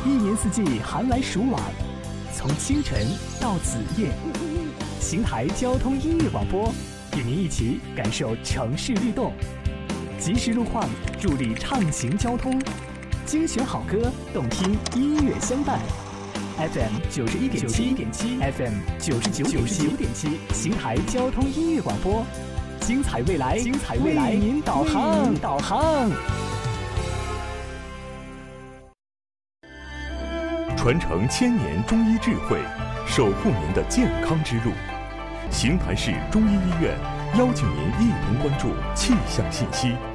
一年四季寒来暑往，从清晨到子夜，邢台交通音乐广播与您一起感受城市律动，及时路况助力畅行交通，精选好歌，动听音乐相伴。FM 91.7 FM 99.7，邢台交通音乐广播，精彩未来，为您导航。 传承千年中医智慧，守护您的健康之路。邢台市中医医院邀请您一同关注气象信息。